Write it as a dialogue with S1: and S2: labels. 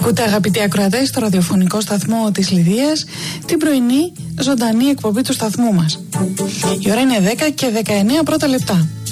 S1: Ακούτε, αγαπητοί ακροατές, στο ραδιοφωνικό σταθμό της Λιδίας, την πρωινή ζωντανή εκπομπή του σταθμού μας. Η ώρα είναι 10 και 19 πρώτα λεπτά.